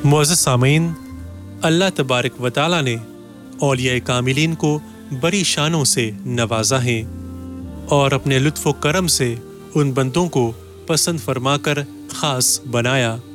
मुअज़्ज़ज़ सामीन, अल्लाह तबारक व तआला ने औलिया कामिलीन को बड़ी शानों से नवाजा है और अपने लुत्फ़ व करम से उन बंदों को पसंद फरमाकर ख़ास बनाया।